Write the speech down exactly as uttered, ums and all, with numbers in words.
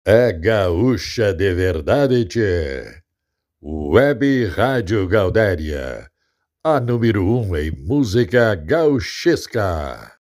É gaúcha de verdade, tchê. Web Rádio Gaudéria, a número um em música gauchesca.